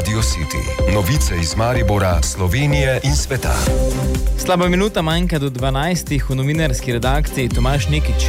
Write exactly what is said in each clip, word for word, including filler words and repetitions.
Radio City. Novice iz Maribora, Slovenije in sveta. Slaba minuta manjka do dvanajstih v novinarski redakciji Tomaž Nikič.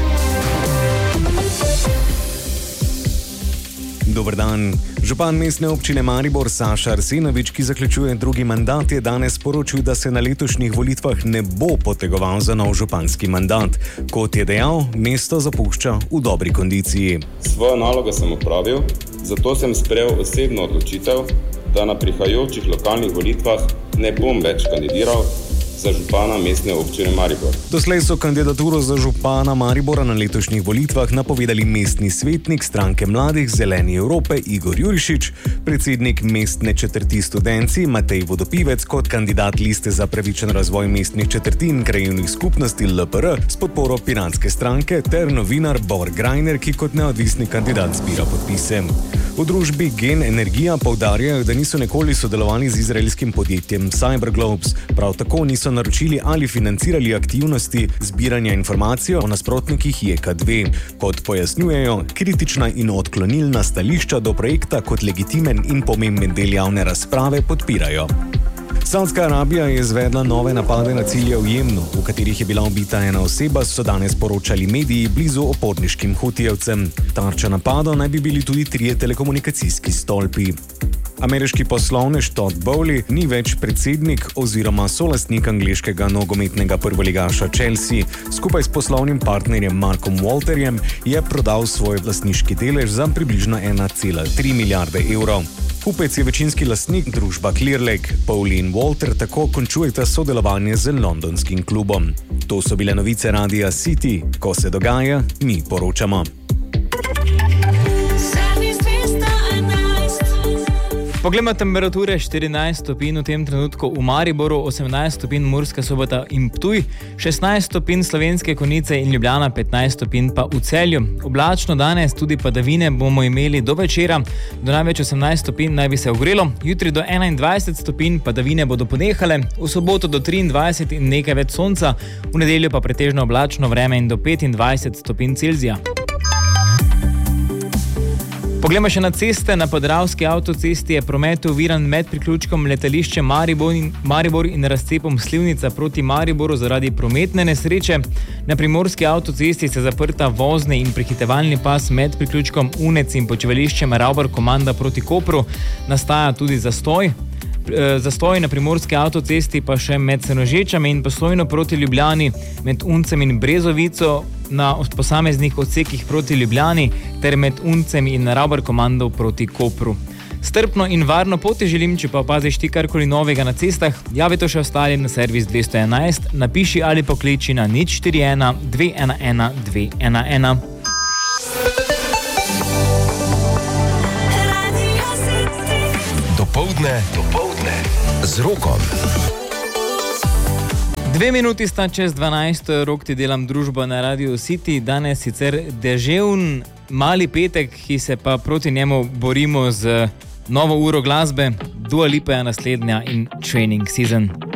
Dober dan. Župan mestne občine Maribor Saša Arsenovič, ki zaključuje drugi mandat, je danes sporočil, da se na letošnjih volitvah ne bo potegoval za nov županski mandat. Kot je dejal, mesto zapušča v dobri kondiciji. Svojo nalogo sem opravil, zato sem sprejel osebno odločitev, da na prihajajočih lokalnih volitvah ne bom več kandidiral za župana mestne občine Maribor. Doslej so kandidaturo za župana Maribora na letošnjih volitvah napovedali mestni svetnik stranke Mladih Zeleni Evrope Igor Jurišič, predsednik mestne četrti Studenci Matej Vodopivec kot kandidat liste za pravičen razvoj mestnih četrti in krajevnih skupnosti L P R s podporo Piranske stranke ter novinar Bor Grajner, ki kot neodvisni kandidat zbira podpise. V družbi Gen Energija poudarjajo, da niso nikoli sodelovali z izraelskim podjetjem Cyberglobes, prav tako niso naročili ali financirali aktivnosti zbiranja informacij o nasprotnikih J K dve. Kot pojasnjujejo, kritična in odklonilna stališča do projekta kot legitimen in pomemben del javne razprave podpirajo. Saudska Arabija je izvedla nove napade na cilje v Jemnu, v katerih je bila ubita ena oseba, so danes poročali mediji blizu oporniškim Hutijevcem. Tarča napadov naj bi bili tudi trije telekomunikacijski stolpi. Ameriški poslovnež Todd Bowley ni več predsednik oziroma solastnik angleškega nogometnega prvoligaša Chelsea. Skupaj s poslovnim partnerjem Markom Walterjem je prodal svoj lastniški delež za približno ena cela tri milijarde evrov. Kupec je večinski lastnik družba Clearlake. Bowley in Walter tako končujeta sodelovanje z londonskim klubom. To so bile novice Radia City. Ko se dogaja, mi poročamo. Poglejmo temperature: štirinajst stopinj v tem trenutku v Mariboru, osemnajst stopinj Murska Sobota in Ptuj, šestnajst stopinj Slovenske Konjice in Ljubljana, petnajst stopinj pa v Celju. Oblačno danes, tudi padavine bomo imeli do večera, do največ osemnajst stopinj naj bi se ogrelo, jutri do enaindvajset stopinj, padavine bodo ponehale, v soboto do triindvajset in nekaj več sonca, v nedeljo pa pretežno oblačno vreme in do petindvajset stopinj Celzija. Poglejmo še na ceste. Na Podravski avtocesti je promet oviran med priključkom letališče Maribor in, Maribor in razcepom Slivnica proti Mariboru zaradi prometne nesreče. Na Primorski avtocesti se zaprta vozni in prehitevalni pas med priključkom Unec in počivališčem Ravbar-Komanda proti Kopru. Nastaja tudi zastoj. Zastoj na Primorski avtocesti pa še med Senožečami in Postojno proti Ljubljani, med Uncem in Brezovico na posameznih odsekih proti Ljubljani ter med Uncem in Ravbar-Komando proti Kopru. Strpno in varno poti želim, če pa opaziš ti karkoli novega na cestah, javi to še ostalim na servis dvesto enajst, napiši ali pokliči na nič štiri ena dve ena ena dve ena ena. Dopoldne, dopoldne z Rokom. Dve minuti sta čez dvanajst, Rok ti delam družbo na Radio City. Danes sicer deževn mali petek, ki se pa proti njemu borimo z novo uro glasbe. Dua Lipa je naslednja in Training Season.